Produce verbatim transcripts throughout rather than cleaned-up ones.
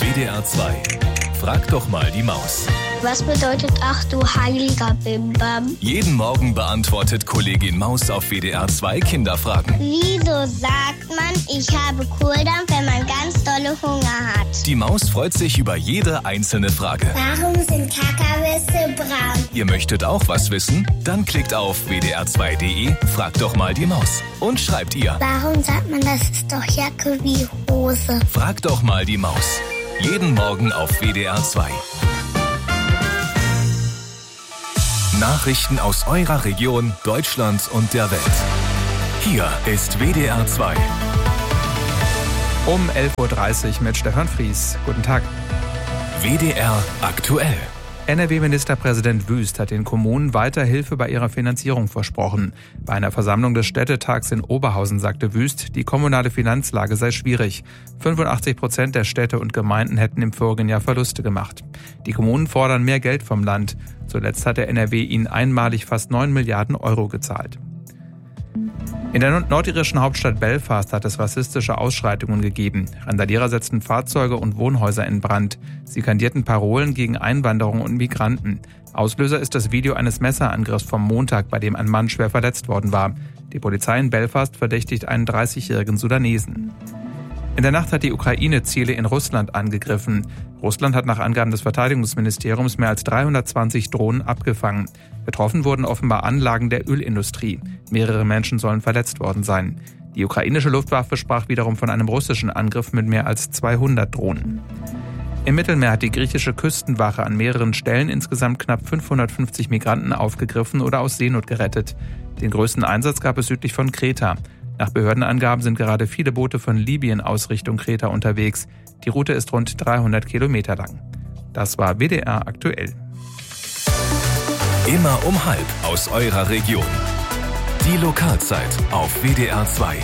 W D R zwei. Frag doch mal die Maus. Was bedeutet ach du heiliger Bimbam? Jeden Morgen beantwortet Kollegin Maus auf W D R zwei Kinderfragen. Wieso sagt man, ich habe Kohldampf, wenn man ganz dolle Hunger hat? Die Maus freut sich über jede einzelne Frage. Warum sind Kakawisse braun? Ihr möchtet auch was wissen? Dann klickt auf w d r zwei punkt d e, fragt doch mal die Maus und schreibt ihr. Warum sagt man, das ist doch Jacke wie Hose? Fragt doch mal die Maus. Jeden Morgen auf W D R zwei. Nachrichten aus eurer Region, Deutschland und der Welt. Hier ist W D R zwei. Um elf Uhr dreißig mit Stefan Fries. Guten Tag. W D R aktuell. N R W-Ministerpräsident Wüst hat den Kommunen weiter Hilfe bei ihrer Finanzierung versprochen. Bei einer Versammlung des Städtetags in Oberhausen sagte Wüst, die kommunale Finanzlage sei schwierig. fünfundachtzig Prozent der Städte und Gemeinden hätten im vorigen Jahr Verluste gemacht. Die Kommunen fordern mehr Geld vom Land. Zuletzt hat der N R W ihnen einmalig fast neun Milliarden Euro gezahlt. In der nordirischen Hauptstadt Belfast hat es rassistische Ausschreitungen gegeben. Randalierer setzten Fahrzeuge und Wohnhäuser in Brand. Sie skandierten Parolen gegen Einwanderung und Migranten. Auslöser ist das Video eines Messerangriffs vom Montag, bei dem ein Mann schwer verletzt worden war. Die Polizei in Belfast verdächtigt einen dreißigjährigen Sudanesen. In der Nacht hat die Ukraine Ziele in Russland angegriffen. Russland hat nach Angaben des Verteidigungsministeriums mehr als dreihundertzwanzig Drohnen abgefangen. Betroffen wurden offenbar Anlagen der Ölindustrie. Mehrere Menschen sollen verletzt worden sein. Die ukrainische Luftwaffe sprach wiederum von einem russischen Angriff mit mehr als zweihundert Drohnen. Im Mittelmeer hat die griechische Küstenwache an mehreren Stellen insgesamt knapp fünfhundertfünfzig Migranten aufgegriffen oder aus Seenot gerettet. Den größten Einsatz gab es südlich von Kreta. Nach Behördenangaben sind gerade viele Boote von Libyen aus Richtung Kreta unterwegs. Die Route ist rund dreihundert Kilometer lang. Das war W D R aktuell. Immer um halb aus eurer Region. Die Lokalzeit auf W D R zwei.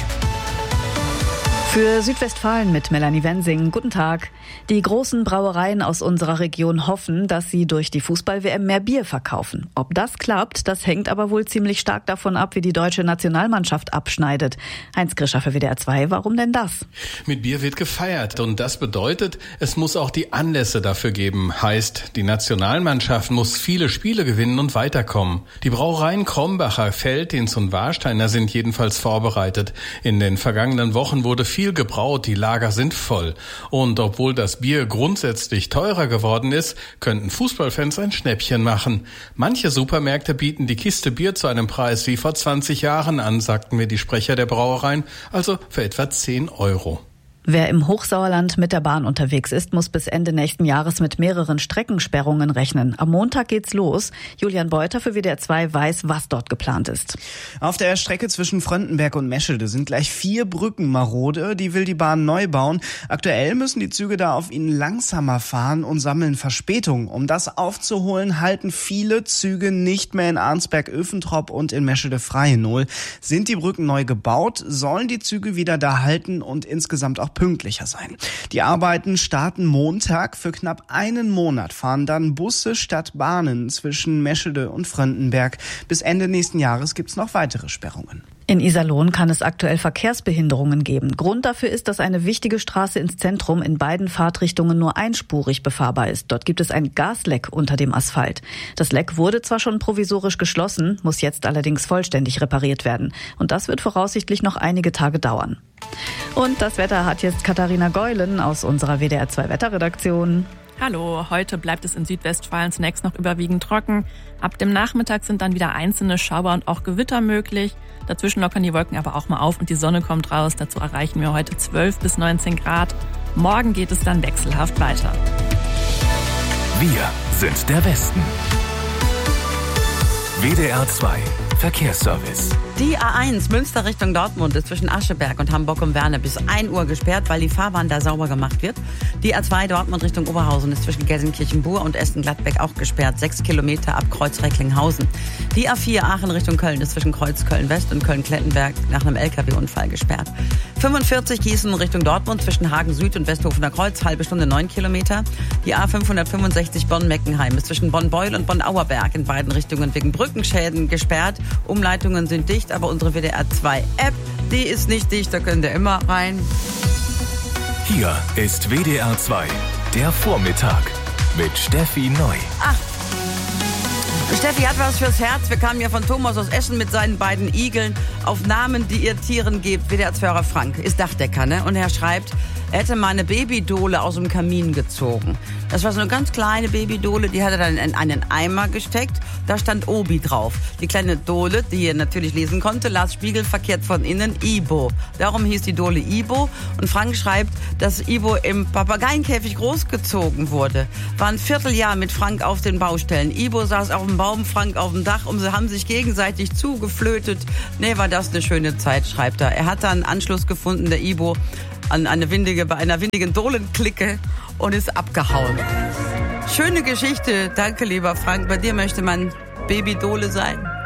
Für Südwestfalen mit Melanie Wensing. Guten Tag. Die großen Brauereien aus unserer Region hoffen, dass sie durch die Fußball-W M mehr Bier verkaufen. Ob das klappt, das hängt aber wohl ziemlich stark davon ab, wie die deutsche Nationalmannschaft abschneidet. Heinz Grischer für W D R zwei, warum denn das? Mit Bier wird gefeiert und das bedeutet, es muss auch die Anlässe dafür geben. Heißt, die Nationalmannschaft muss viele Spiele gewinnen und weiterkommen. Die Brauereien Krombacher, Veltins und Warsteiner sind jedenfalls vorbereitet. In den vergangenen Wochen wurde viel viel gebraut, die Lager sind voll. Und obwohl das Bier grundsätzlich teurer geworden ist, könnten Fußballfans ein Schnäppchen machen. Manche Supermärkte bieten die Kiste Bier zu einem Preis wie vor zwanzig Jahren an, sagten mir die Sprecher der Brauereien, also für etwa zehn Euro. Wer im Hochsauerland mit der Bahn unterwegs ist, muss bis Ende nächsten Jahres mit mehreren Streckensperrungen rechnen. Am Montag geht's los. Julian Beuter für W D R zwei weiß, was dort geplant ist. Auf der Strecke zwischen Fröndenberg und Meschede sind gleich vier Brücken marode. Die will die Bahn neu bauen. Aktuell müssen die Züge da auf ihnen langsamer fahren und sammeln Verspätung. Um das aufzuholen, halten viele Züge nicht mehr in Arnsberg-Öfentrop und in Meschede-Freienol. Sind die Brücken neu gebaut, sollen die Züge wieder da halten und insgesamt auch pünktlicher sein. Die Arbeiten starten Montag. Für knapp einen Monat fahren dann Busse statt Bahnen zwischen Meschede und Fröndenberg. Bis Ende nächsten Jahres gibt's noch weitere Sperrungen. In Iserlohn kann es aktuell Verkehrsbehinderungen geben. Grund dafür ist, dass eine wichtige Straße ins Zentrum in beiden Fahrtrichtungen nur einspurig befahrbar ist. Dort gibt es ein Gasleck unter dem Asphalt. Das Leck wurde zwar schon provisorisch geschlossen, muss jetzt allerdings vollständig repariert werden. Und das wird voraussichtlich noch einige Tage dauern. Und das Wetter hat jetzt Katharina Geulen aus unserer W D R zwei Wetterredaktion. Hallo, heute bleibt es in Südwestfalen zunächst noch überwiegend trocken. Ab dem Nachmittag sind dann wieder einzelne Schauer und auch Gewitter möglich. Dazwischen lockern die Wolken aber auch mal auf und die Sonne kommt raus. Dazu erreichen wir heute zwölf bis neunzehn Grad. Morgen geht es dann wechselhaft weiter. Wir sind der Westen. W D R zwei Verkehrsservice. Die A eins Münster Richtung Dortmund ist zwischen Ascheberg und Hamburg um Werne bis ein Uhr gesperrt, weil die Fahrbahn da sauber gemacht wird. Die A zwei Dortmund Richtung Oberhausen ist zwischen Gelsenkirchen-Bur und Essen-Gladbeck auch gesperrt, sechs Kilometer ab Kreuz-Recklinghausen. Die A vier Aachen Richtung Köln ist zwischen Kreuz-Köln-West und Köln-Klettenberg nach einem L K W-Unfall gesperrt. fünfundvierzig Gießen Richtung Dortmund zwischen Hagen Süd und Westhofener Kreuz, halbe Stunde neun Kilometer. Die A fünfhundertfünfundsechzig Bonn-Meckenheim ist zwischen Bonn-Beul und Bonn-Auerberg in beiden Richtungen wegen Brückenschäden gesperrt. Umleitungen sind dicht, aber unsere W D R zwei App, die ist nicht dicht, da könnt ihr immer rein. Hier ist W D R zwei Der Vormittag mit Steffi Neu. Ach, Steffi hat was fürs Herz. Wir kamen ja von Thomas aus Essen mit seinen beiden Igeln auf Namen, die ihr Tieren gebt. W D R-Hörer Frank ist Dachdecker, ne? Und er schreibt, er hätte mal eine Babydole aus dem Kamin gezogen. Das war so eine ganz kleine Babydole, die hat er dann in einen Eimer gesteckt. Da stand Obi drauf. Die kleine Dole, die er natürlich lesen konnte, las spiegelverkehrt von innen Ibo. Darum hieß die Dole Ibo. Und Frank schreibt, dass Ibo im Papageienkäfig großgezogen wurde. War ein Vierteljahr mit Frank auf den Baustellen. Ibo saß auf dem Baum, Frank auf dem Dach und sie haben sich gegenseitig zugeflötet. Nee, war das eine schöne Zeit, schreibt er. Er hat dann Anschluss gefunden, der Ibo, an eine windige, bei einer windigen Dohlenklicke und ist abgehauen. Schöne Geschichte. Danke, lieber Frank. Bei dir möchte man Babydole sein?